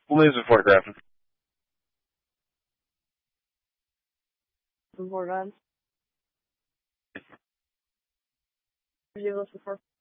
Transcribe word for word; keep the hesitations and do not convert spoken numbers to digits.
Full names of Fort Grafton. Four guns. Did you listen for?